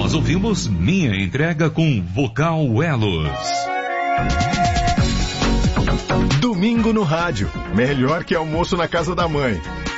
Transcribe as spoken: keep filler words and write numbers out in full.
nós ouvimos Minha Entrega com Vocal Elos. Domingo no rádio, melhor que almoço na casa da mãe.